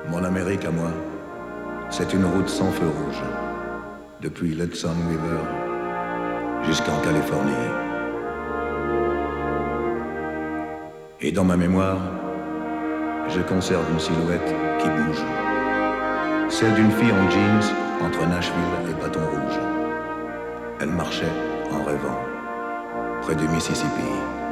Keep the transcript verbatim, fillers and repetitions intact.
Mon Amérique à moi, c'est une route sans feu rouge, depuis l'Hudson River jusqu'en Californie. Et dans ma mémoire, je conserve une silhouette qui bouge, celle d'une fille en jeans entre Nashville et Baton Rouge. Elle marchait en rêvant, près du Mississippi.